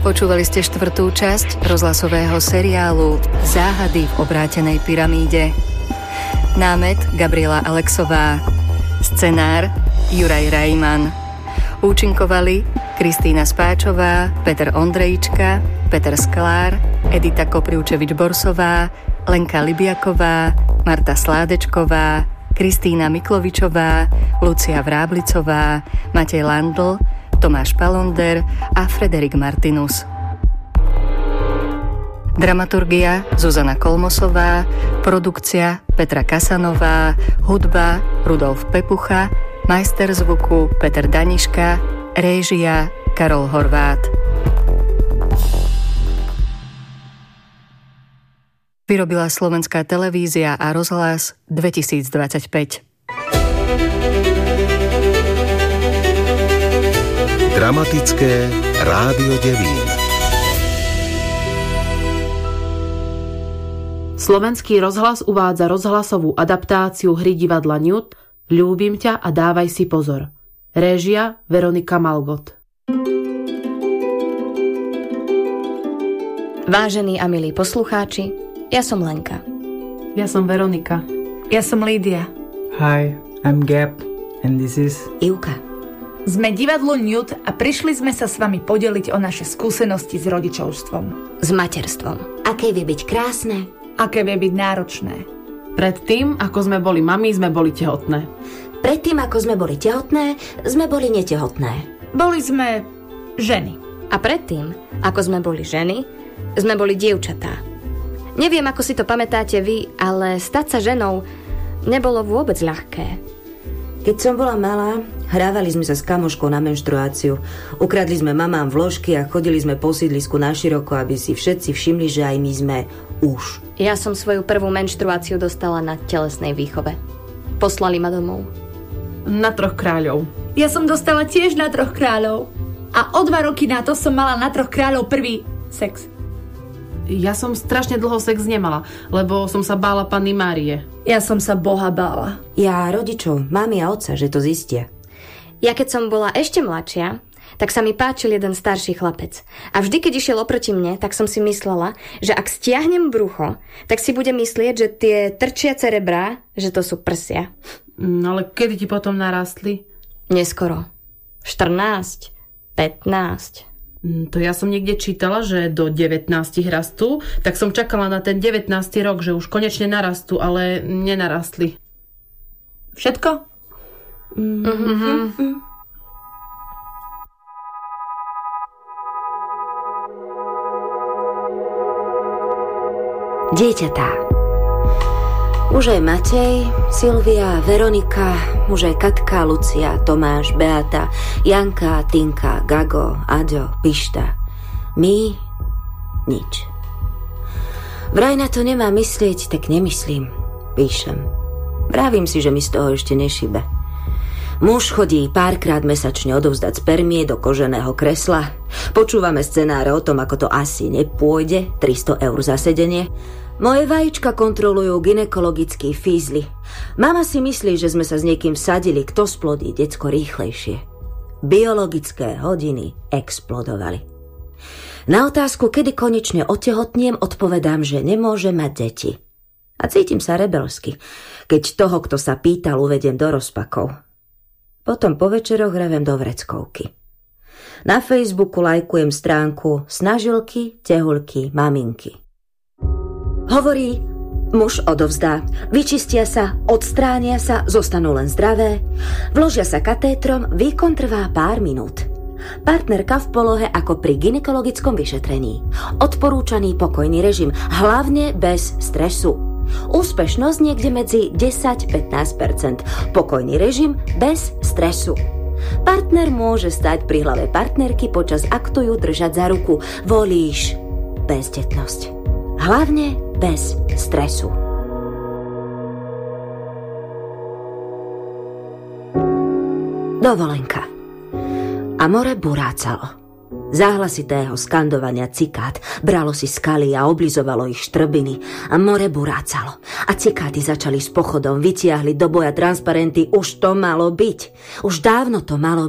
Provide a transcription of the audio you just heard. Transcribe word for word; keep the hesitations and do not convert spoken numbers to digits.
Počúvali ste štvrtú časť rozhlasového seriálu Záhady v obrátenej pyramíde. Námet Gabriela Alexová. Scenár Juraj Rajman. Účinkovali Kristína Spáčová, Peter Ondrejčka, Peter Sklár, Edita Kopriučevič-Borsová, Lenka Libiaková, Marta Sládečková, Kristína Miklovičová, Lucia Vráblicová, Matej Landl, Tomáš Palonder a Frederik Martinus. Dramaturgia Zuzana Kolmosová, produkcia Petra Kasanová, hudba Rudolf Pepucha, majster zvuku Peter Daniška, réžia Karol Horvát. Vyrobila Slovenská televízia a rozhlas dvetisícdvadsaťpäť. Dramatické Rádio Devín. Slovenský rozhlas uvádza rozhlasovú adaptáciu hry divadla Newt Ľúbim ťa a dávaj si pozor. Réžia Veronika Malgot. Vážení a milí poslucháči, ja som Lenka. Ja som Veronika. Ja som Lídia. Hi, I'm Gab and this is Ivka. Sme divadlo Newt a prišli sme sa s vami podeliť o naše skúsenosti s rodičovstvom. S materstvom. Aké vie byť krásne, aké vie byť náročné. Predtým, ako sme boli mami, sme boli tehotné. Predtým, ako sme boli tehotné, sme boli netehotné. Boli sme ženy. A predtým, ako sme boli ženy, sme boli dievčatá. Neviem, ako si to pamätáte vy, ale stať sa ženou nebolo vôbec ľahké. Keď som bola malá, hrávali sme sa s kamoškou na menštruáciu. Ukradli sme mamám vložky a chodili sme po sídlisku naširoko, aby si všetci všimli, že aj my sme už. Ja som svoju prvú menštruáciu dostala na telesnej výchove. Poslali ma domov. Na Troch kráľov. Ja som dostala tiež na Troch kráľov. A o dva roky na to som mala na Troch kráľov prvý sex. Ja som strašne dlho sex nemala, lebo som sa bála Panny Márie. Ja som sa Boha bála. Ja rodičov, mami a otca, že to zistia. Ja keď som bola ešte mladšia, tak sa mi páčil jeden starší chlapec. A vždy, keď išiel oproti mne, tak som si myslela, že ak stiahnem brucho, tak si bude myslieť, že tie trčiace rebrá, že to sú prsia. No ale kedy ti potom narastli? Neskoro. štrnásť, pätnásť. To ja som niekde čítala, že do devätnásť rastú, tak som čakala na ten devätnásty rok, že už konečne narastú, ale nenarastli. Všetko? Mm-hmm. Dieťatá. Už aj Matej, Silvia, Veronika, už aj Katka, Lucia, Tomáš, Beata, Janka, Tinka, Gago, Aďo, Pišta. My nič. Vraj na to nemá myslieť, tak nemyslím. Píšem. Vravím si, že mi z toho ešte nešibe. Muž chodí párkrát mesačne odovzdať spermie do koženého kresla. Počúvame scenáre o tom, ako to asi nepôjde, tristo eur za sedenie. Moje vajíčka kontrolujú gynekologickí fízly. Mama si myslí, že sme sa s niekým vsadili, kto splodí decko rýchlejšie. Biologické hodiny explodovali. Na otázku, kedy konečne otehotniem, odpovedám, že nemôže mať deti. A cítim sa rebelsky, keď toho, kto sa pýtal, uvediem do rozpakov. Potom po večeroch revem do vreckovky. Na Facebooku lajkujem stránku Snažilky, tehulky, maminky. Hovorí, muž odovzdá, vyčistia sa, odstránia sa, zostanú len zdravé, vložia sa katétrom, výkon trvá pár minút. Partnerka v polohe ako pri gynekologickom vyšetrení. Odporúčaný pokojný režim, hlavne bez stresu. Úspešnosť niekde medzi desať až pätnásť percent. Pokojný režim bez stresu. Partner môže stať pri hlave partnerky počas aktu ju držať za ruku. Volíš bezdetnosť. Hlavne bez stresu. Dovolenka. A more burácalo. Záhlasitého skandovania cikád bralo si skaly a oblizovalo ich štrbiny a more burácalo. A cikády začali s pochodom, vytiahli do boja transparenty, už to malo byť. Už dávno to malo